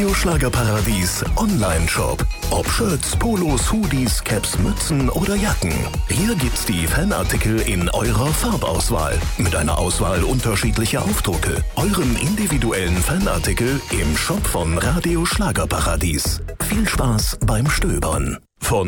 Schlagerparadies Online-Shop. Ob Shirts, Polos, Hoodies, Caps, Mützen oder Jacken. Hier gibt's die Fanartikel in eurer Farbauswahl. Mit einer Auswahl unterschiedlicher Aufdrucke. Euren individuellen Fanartikel im Shop von Radio Schlagerparadies. Viel Spaß beim Stöbern. Von